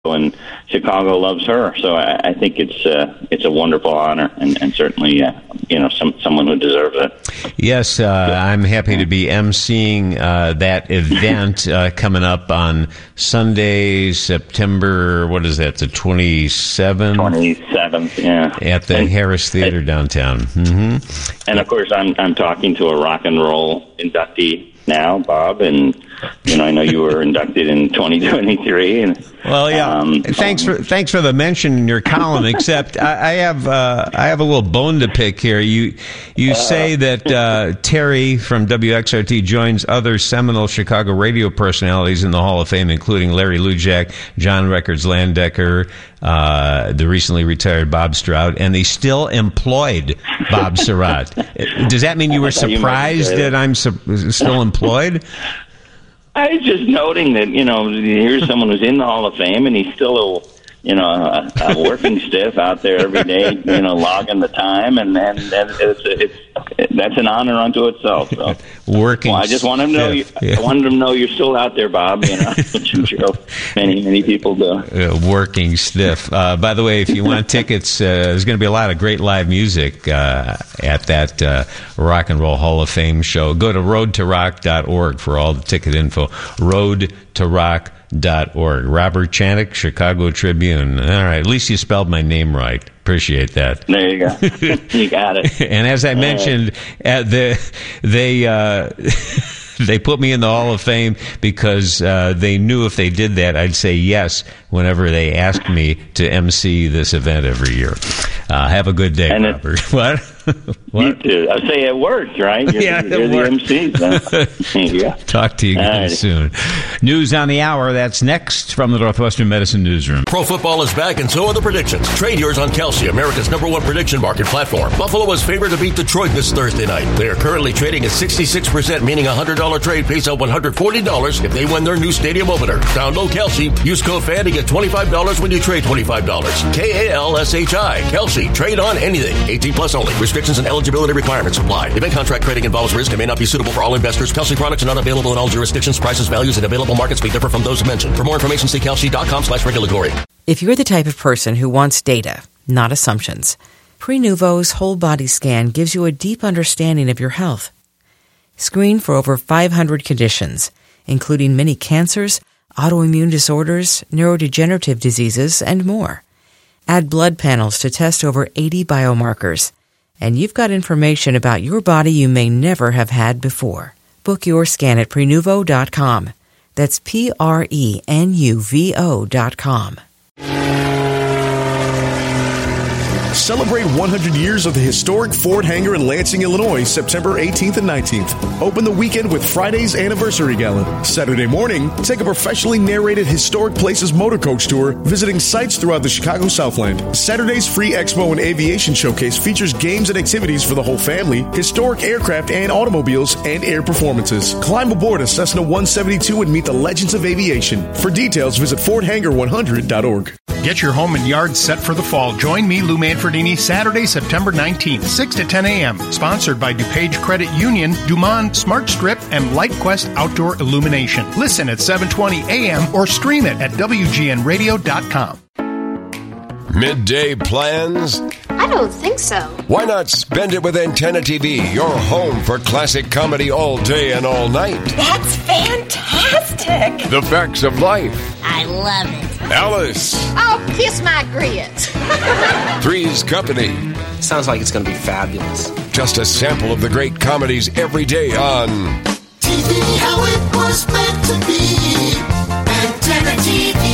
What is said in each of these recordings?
and Chicago loves her. So I think it's a wonderful honor, and certainly someone who deserves it. Yes, I'm happy to be emceeing that event coming up on Sunday, September. What is that? The 27th. 27th, yeah. At the Harris Theater downtown. Mm-hmm. And of course, I'm talking to a rock and roll inductee now, Bob, and I know you were inducted in 2023. And well, yeah. Thanks for the mention in your column. Except I have a little bone to pick here. You say that Terry from WXRT joins other seminal Chicago radio personalities in the Hall of Fame, including Larry Lujak, John Records Landecker, the recently retired Bob Stroud, and they still employed Bob Surratt. Does that mean you were surprised that I'm still employed? I was just noting that, here's someone who's in the Hall of Fame, and he's still a working stiff out there every day, logging the time, and that's an honor unto itself. So. Working. Well, I just wanted to know. I wanted to know you're still out there, Bob. Which I'm sure many people do. Working stiff. By the way, if you want tickets, there's going to be a lot of great live music at that Rock and Roll Hall of Fame show. Go to roadtorock.org for all the ticket info. Roadtorock.org. Robert Chanik, Chicago Tribune. All right, at least you spelled my name right. Appreciate that. There you go. You got it. And as I mentioned, they put me in the Hall of Fame because they knew if they did that, I'd say yes whenever they asked me to MC this event every year. Have a good day, Robert. What? You too. I say it worked, right? You're the MC. So. Yeah. Talk to you again soon. News on the hour. That's next from the Northwestern Medicine Newsroom. Pro football is back, and so are the predictions. Trade yours on Kalshi, America's #1 prediction market platform. Buffalo was favored to beat Detroit this Thursday night. They are currently trading at 66%, meaning a $100 trade pays out $140 if they win their new stadium opener. Download Kalshi. Use code FAN to get $25 when you trade $25. KALSHI. Kalshi. Trade on anything. 18 plus only. Restrictions and eligibility requirements apply. Event contract trading involves risk and may not be suitable for all investors. Kalshi products are not available in all jurisdictions. Prices, values, and available markets may differ from those mentioned. For more information, see kalshi.com/regulatory. If you're the type of person who wants data, not assumptions, Prenuvo's whole body scan gives you a deep understanding of your health. Screen for over 500 conditions, including many cancers, autoimmune disorders, neurodegenerative diseases, and more. Add blood panels to test over 80 biomarkers. And you've got information about your body you may never have had before. Book your scan at Prenuvo.com. That's Prenuvo.com. Celebrate 100 years of the historic Ford Hangar in Lansing, Illinois, September 18th and 19th. Open the weekend with Friday's Anniversary Gala. Saturday morning, take a professionally narrated Historic Places motor coach tour, visiting sites throughout the Chicago Southland. Saturday's free Expo and Aviation Showcase features games and activities for the whole family, historic aircraft and automobiles, and air performances. Climb aboard a Cessna 172 and meet the legends of aviation. For details, visit FordHangar100.org. Get your home and yard set for the fall. Join me, Lou Manfredini, Saturday, September 19th, 6 to 10 a.m. Sponsored by DuPage Credit Union, Dumont Smart Strip, and LightQuest Outdoor Illumination. Listen at 7:20 a.m. or stream it at WGNradio.com. Midday plans? I don't think so. Why not spend it with Antenna TV, your home for classic comedy all day and all night? That's fantastic. The Facts of Life. I love it. Alice. Oh, kiss my grits. Three's Company. Sounds like it's going to be fabulous. Just a sample of the great comedies every day on TV, how it was meant to be. Antenna TV.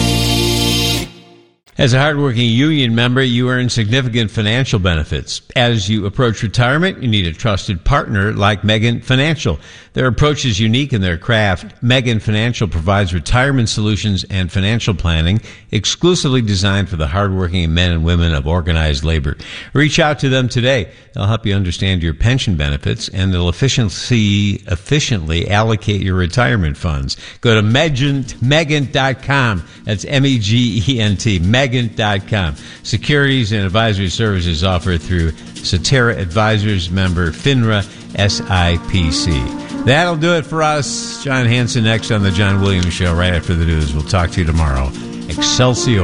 As a hardworking union member, you earn significant financial benefits. As you approach retirement, you need a trusted partner like Megan Financial. Their approach is unique in their craft. Megan Financial provides retirement solutions and financial planning exclusively designed for the hardworking men and women of organized labor. Reach out to them today. They'll help you understand your pension benefits, and they'll efficiently allocate your retirement funds. Go to Megent.com. That's Megent, Megent.com. Securities and advisory services offered through Cetera Advisors, member FINRA SIPC. That'll do it for us. John Hanson next on The John Williams Show right after the news. We'll talk to you tomorrow. Excelsior.